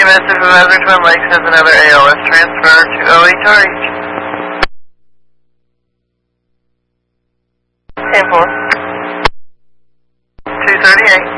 EMS Supervisor Twin Lakes has another ALS transfer to OHRH. 10-4. 238.